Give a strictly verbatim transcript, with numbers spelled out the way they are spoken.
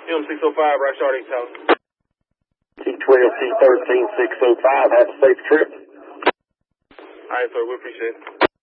M six oh five, Rockstar East House. T twelve, T thirteen, six oh five. Have a safe trip. All right, sir. We appreciate it.